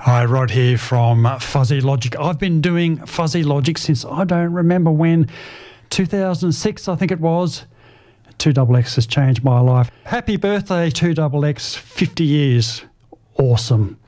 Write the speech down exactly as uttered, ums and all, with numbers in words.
Hi, Rod here from Fuzzy Logic. I've been doing Fuzzy Logic since I don't remember when, two thousand six I think it was. two X X has changed my life. Happy birthday two X X, fifty years. Awesome.